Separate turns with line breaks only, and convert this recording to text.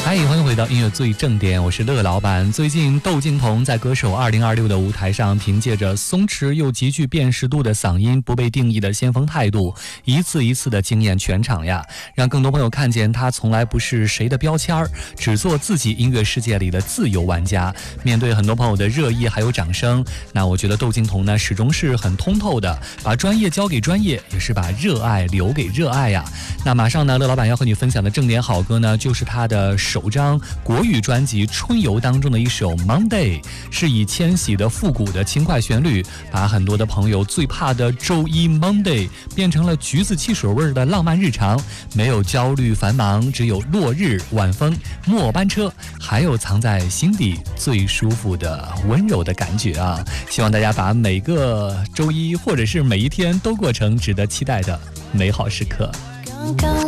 嗨，欢迎回到音乐最正点，我是乐老板。最近窦靖童在歌手2026的舞台上，凭借着松弛又极具辨识度的嗓音，不被定义的先锋态度，一次一次的惊艳全场呀，让更多朋友看见他从来不是谁的标签，只做自己音乐世界里的自由玩家。面对很多朋友的热议还有掌声，那我觉得窦靖童呢始终是很通透的，把专业交给专业，也是把热爱留给热爱呀。那马上呢，乐老板要和你分享的正点好歌呢，就是他的首张国语专辑《春游》当中的一首 Monday， 是以千禧的复古的轻快旋律，把很多的朋友最怕的周一 Monday 变成了橘子汽水味的浪漫日常，没有焦虑繁忙，只有落日晚风末班车，还有藏在心底最舒服的温柔的感觉啊！希望大家把每个周一或者是每一天都过成值得期待的美好时刻。
刚刚